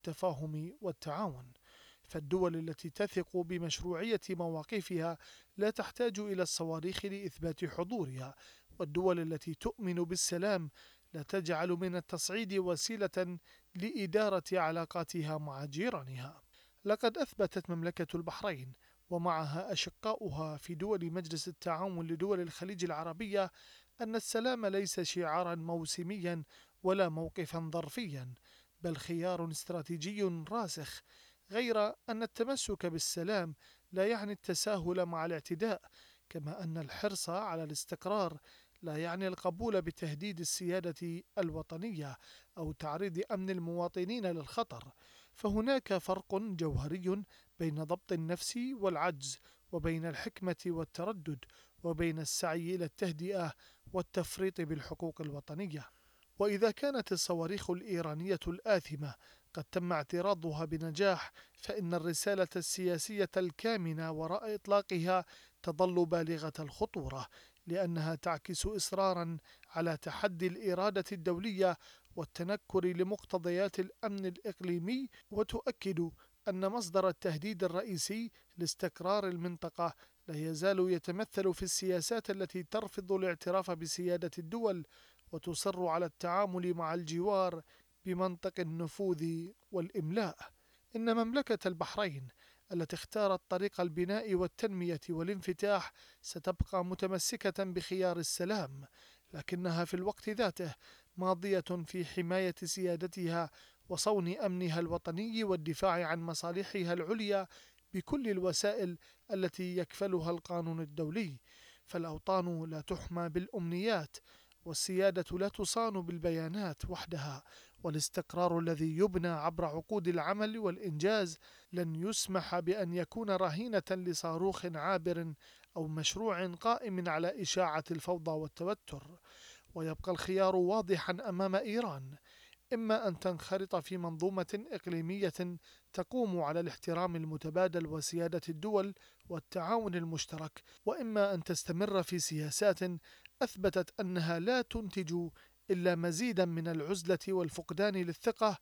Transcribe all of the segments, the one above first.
التفاهم والتعاون. فالدول التي تثق بمشروعية مواقفها لا تحتاج إلى الصواريخ لإثبات حضورها، والدول التي تؤمن بالسلام لا تجعل من التصعيد وسيلة لإدارة علاقاتها مع جيرانها. لقد أثبتت مملكة البحرين ومعها أشقاؤها في دول مجلس التعاون لدول الخليج العربية أن السلام ليس شعارا موسميا ولا موقفا ظرفيا، بل خيار استراتيجي راسخ. غير أن التمسك بالسلام لا يعني التساهل مع الاعتداء، كما أن الحرص على الاستقرار لا يعني القبول بتهديد السيادة الوطنية أو تعريض أمن المواطنين للخطر. فهناك فرق جوهري بين ضبط النفس والعجز، وبين الحكمة والتردد، وبين السعي إلى التهدئة والتفريط بالحقوق الوطنية. وإذا كانت الصواريخ الإيرانية الآثمة قد تم اعتراضها بنجاح، فإن الرسالة السياسية الكامنة وراء إطلاقها تظل بالغة الخطورة، لأنها تعكس إصرارا على تحدي الإرادة الدولية والتنكر لمقتضيات الأمن الإقليمي، وتؤكد أن مصدر التهديد الرئيسي لاستقرار المنطقة لا يزال يتمثل في السياسات التي ترفض الاعتراف بسيادة الدول وتصر على التعامل مع الجوار بمنطق النفوذ والإملاء. إن مملكة البحرين التي اختارت طريق البناء والتنمية والانفتاح ستبقى متمسكة بخيار السلام، لكنها في الوقت ذاته ماضية في حماية سيادتها وصون أمنها الوطني والدفاع عن مصالحها العليا بكل الوسائل التي يكفلها القانون الدولي. فالأوطان لا تحمى بالأمنيات، والسيادة لا تصان بالبيانات وحدها، والاستقرار الذي يبنى عبر عقود العمل والإنجاز لن يسمح بأن يكون رهينة لصاروخ عابر أو مشروع قائم على إشاعة الفوضى والتوتر. ويبقى الخيار واضحا أمام إيران: إما أن تنخرط في منظومة إقليمية تقوم على الاحترام المتبادل وسيادة الدول والتعاون المشترك، وإما أن تستمر في سياسات أثبتت أنها لا تنتج إلا مزيدا من العزلة والفقدان للثقة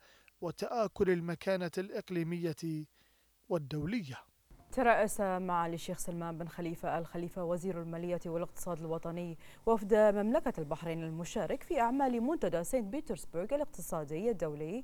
وتآكل المكانة الإقليمية والدولية. ترأس معالي الشيخ سلمان بن خليفة آل خليفة وزير المالية والاقتصاد الوطني وفد مملكة البحرين المشارك في أعمال منتدى سانت بطرسبرغ الاقتصادي الدولي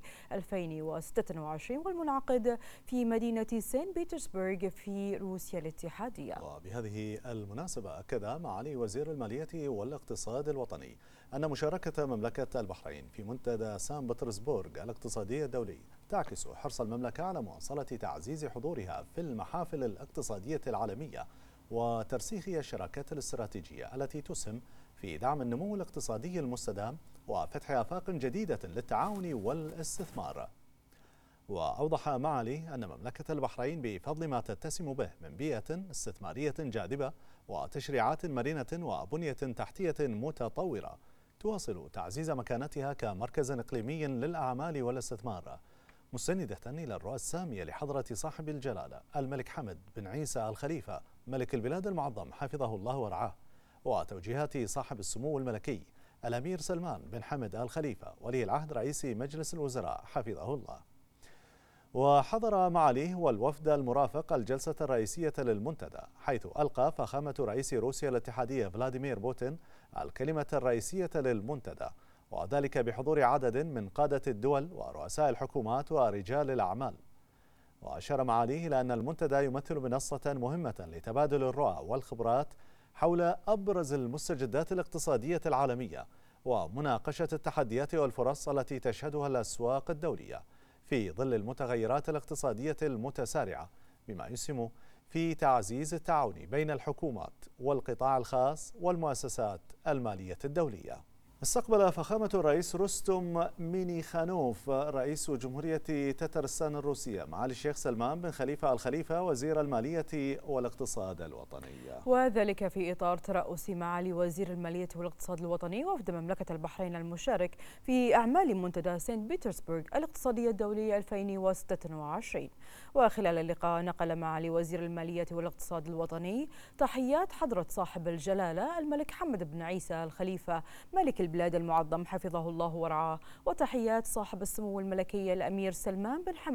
2026 والمنعقد في مدينة سانت بطرسبرغ في روسيا الاتحادية. وبهذه المناسبة أكد معالي وزير المالية والاقتصاد الوطني أن مشاركة مملكة البحرين في منتدى سان بطرسبرغ الاقتصادي الدولي تعكس حرص المملكة على مواصلة تعزيز حضورها في المحافل الاقتصادية العالمية وترسيخ الشراكات الاستراتيجية التي تسهم في دعم النمو الاقتصادي المستدام وفتح آفاق جديدة للتعاون والاستثمار. وأوضح معالي أن مملكة البحرين بفضل ما تتسم به من بيئة استثمارية جاذبة وتشريعات مرنة وبنية تحتية متطورة تواصل تعزيز مكانتها كمركز إقليمي للأعمال والاستثمار، مستندة إلى الرؤى السامية لحضرة صاحب الجلالة الملك حمد بن عيسى آل خليفة ملك البلاد المعظم حفظه الله ورعاه، وتوجيهات صاحب السمو الملكي الأمير سلمان بن حمد آل خليفة ولي العهد رئيس مجلس الوزراء حفظه الله. وحضر معاليه والوفد المرافق الجلسة الرئيسية للمنتدى، حيث ألقى فخامة رئيس روسيا الاتحادية فلاديمير بوتين الكلمة الرئيسية للمنتدى، وذلك بحضور عدد من قادة الدول ورؤساء الحكومات ورجال الأعمال. وأشار معاليه إلى أن المنتدى يمثل منصة مهمة لتبادل الرؤى والخبرات حول أبرز المستجدات الاقتصادية العالمية ومناقشة التحديات والفرص التي تشهدها الأسواق الدولية في ظل المتغيرات الاقتصادية المتسارعة، بما يسهم في تعزيز التعاون بين الحكومات والقطاع الخاص والمؤسسات المالية الدولية. استقبل فخامة الرئيس رستم مينيخانوف رئيس جمهورية تترستان الروسية معالي الشيخ سلمان بن خليفة آل خليفة وزير المالية والاقتصاد الوطني، وذلك في إطار ترأس معالي وزير المالية والاقتصاد الوطني وفد مملكة البحرين المشارك في أعمال منتدى سانت بطرسبرغ الاقتصادي الدولي 2026. وخلال اللقاء نقل معالي وزير المالية والاقتصاد الوطني تحيات حضرة صاحب الجلالة الملك حمد بن عيسى آل خليفة ملك البلاد بلاد المعظم حفظه الله ورعاه. وتحيات صاحب السمو الملكي الأمير سلمان بن حمد